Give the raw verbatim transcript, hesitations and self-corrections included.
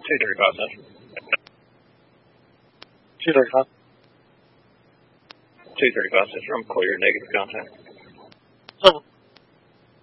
two thirty-five Central. two thirty-five. two thirty-five Central. I'm clear. Negative contact. Over.